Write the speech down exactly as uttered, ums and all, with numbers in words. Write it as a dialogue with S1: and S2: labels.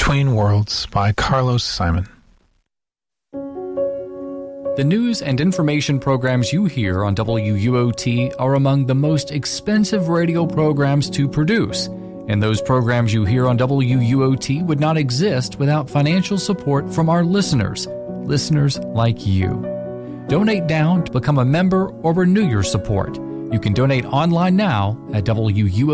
S1: Between Worlds by Carlos Simon.
S2: The news and information programs you hear on W U O T are among the most expensive radio programs to produce, and those programs you hear on W U O T would not exist without financial support from our listeners, listeners like you. Donate now to become a member or renew your support. You can donate online now at W U O T.